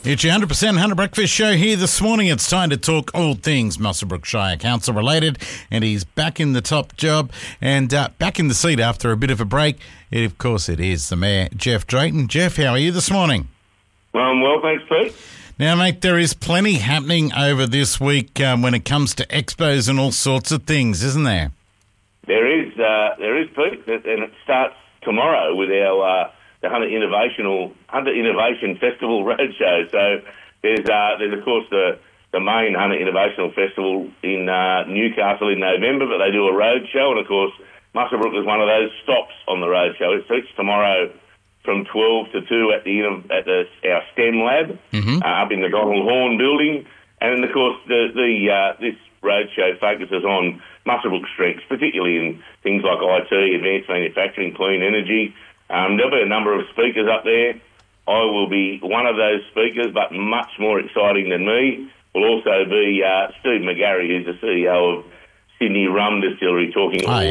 It's your 100% Hunter Breakfast Show here this morning. It's time to talk all things Muswellbrook Shire Council related, and he's back in the top job and back in the seat after a bit of a break. Of course, it is the Mayor, Jeff Drayton. Jeff, how are you this morning? Well, thanks, Pete. Now, mate, there is plenty happening over this week when it comes to expos and all sorts of things, isn't there? There is, Pete, and it starts tomorrow with our the Hunter Innovation Festival Roadshow. So there's of course the main Hunter Innovational Festival in Newcastle in November, but they do a roadshow, and of course Muswellbrook is one of those stops on the roadshow. It's tomorrow from 12 to 2 at our STEM lab up in the Donald Horn building, and of course this roadshow focuses on Muswellbrook strengths, particularly in things like IT, advanced manufacturing, clean energy. There'll be a number of speakers up there. I will be one of those speakers, but much more exciting than me will also be Steve McGarry, who's the CEO of Sydney Rum Distillery, talking all